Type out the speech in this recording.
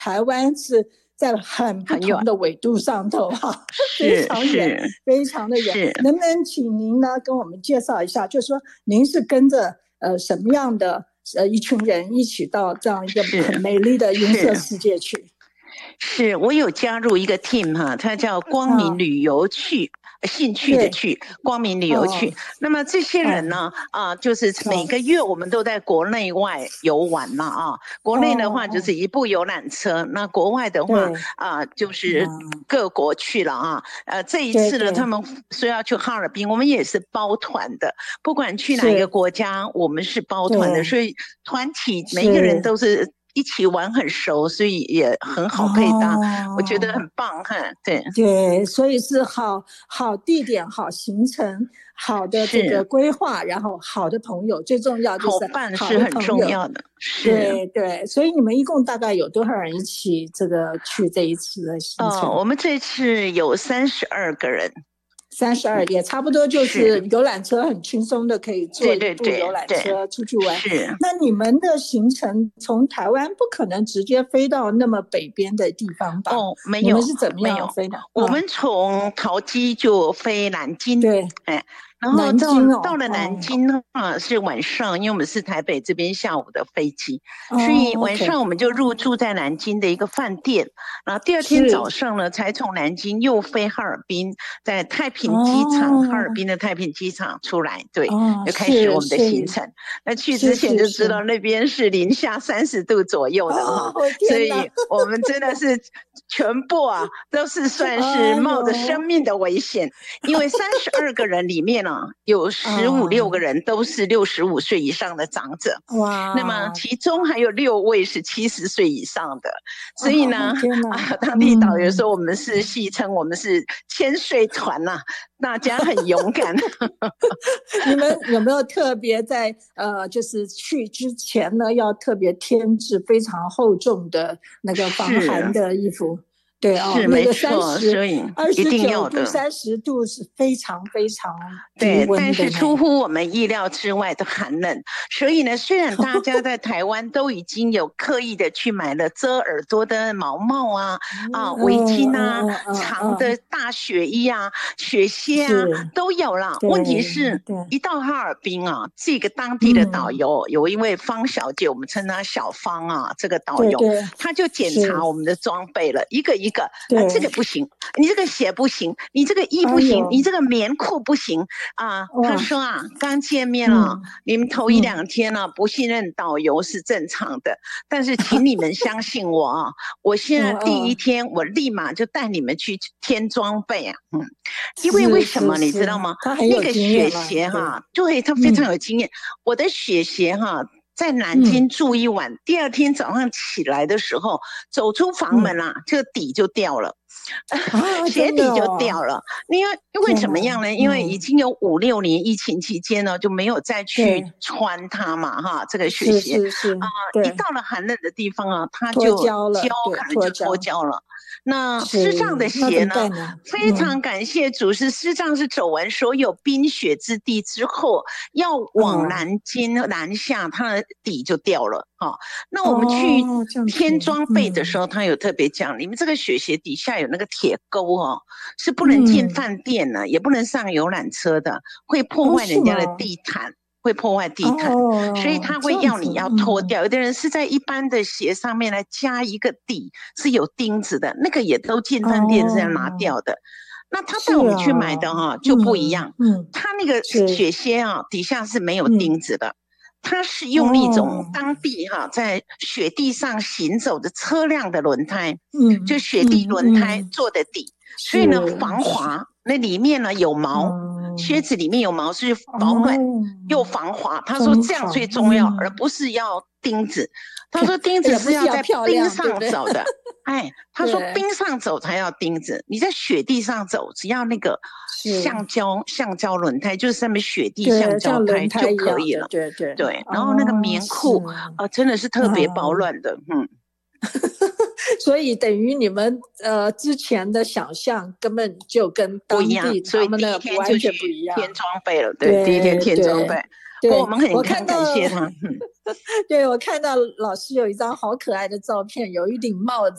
台湾是在很不同的纬度上头哈，非常远，非常的远。能不能请您呢跟我们介绍一下，就是说您是跟着什么样的一群人一起到这样一个很美丽的云色世界去？ 是我有加入一个 team 哈，它叫光明旅游趣。兴趣的趣，光明旅游趣。那么这些人呢，就是每个月我们都在国内外游玩嘛啊。国内的话就是一部游览车，那国外的话就是各国去了啊。这一次呢，他们说要去哈尔滨，我们也是包团的，不管去哪一个国家，我们是包团的，所以团体每一个人都是一起玩很熟，所以也很好配搭，我觉得很棒哈。 对，所以是好地点、好行程、好的这个规划，然后好的朋友，最重要就是好伴是很重要的。 对，所以你们一共大概有多少人一起这个去这一次的行程？ 我们这次有32个人。 32也差不多，就是游览车很轻松的可以坐一部游览车出去玩。那你们的行程从台湾不可能直接飞到那么北边的地方吧？ 没有， 你们是怎么样飞的？ 我们从桃机就飞南京。 对， 然后到了南京的话是晚上，因为我们是台北这边下午的飞机，所以晚上我们就入住在南京的一个饭店，然后第二天早上呢才从南京又飞哈尔滨，在太平机场，哈尔滨的太平机场出来，对，就开始我们的行程。那去之前就知道那边是零下30度左右的哈，所以我们真的是全部都是算是冒着生命的危险，因为32个人里面有15、6个人都是65岁以上的长者，哇！那么其中还有6位是70岁以上的，所以呢，当地导游说我们是戏称我们是千岁团呐，大家很勇敢。 你们有没有特别在就是去之前呢，要特别添置非常厚重的那个防寒的衣服？对是没错，所以一定要的。 30度是非常非常对，但是出乎我们意料之外的寒冷。所以呢，虽然大家在台湾都已经有刻意的去买了遮耳朵的毛帽围巾长的大雪衣雪靴都有了。问题是，一到哈尔滨这个当地的导游有一位方小姐，我们称她小方这个导游，他就检查我们的装备了，一个这个不行，你这个鞋不行，你这个衣不行，你这个棉裤不行他说刚见面了，你们头1、2天不信任导游是正常的，但是请你们相信我我现在第一天我立马就带你们去添装备因为什么你知道吗？那个雪鞋对，他非常有经验。我的雪鞋在南京住一晚，第二天早上起来的时候，走出房门这个底就掉了，鞋底就掉了。因为怎么样呢？因为已经有5、6年疫情期间呢，就没有再去穿它嘛这个雪鞋一到了寒冷的地方它就可能就脱胶了。那师丈的鞋呢？非常感谢祖师，师丈是走完所有冰雪之地之后，要往南京南下，它的底就掉了那我们去添装备的时候，他有特别讲，你们这个雪鞋底下有那个铁钩是不能进饭店的，也不能上游览车的，会破坏人家的地毯。会破坏地毯所以他会要你要脱掉有的人是在一般的鞋上面来加一个底是有钉子的，那个也都进饭店是要拿掉的那他带我们去买的就不一样他那个雪靴底下是没有钉子的它是用一种当地在雪地上行走的车辆的轮胎就雪地轮胎做的底所以呢防滑那里面呢有毛靴子里面有毛是保暖又防滑他说这样最重要而不是要钉子他说钉子是要在冰上走的他说冰上走才要钉子你在雪地上走只要那个橡胶轮胎就是上面雪地橡胶胎就可以了对然后那个棉裤真的是特别保暖的所以等于你们之前的想象根本就跟当地他们的完全不一样， 添装备了，对，第一天添装备。不过我们很感谢他。 对，我看到老师有一张好可爱的照片，有一顶帽子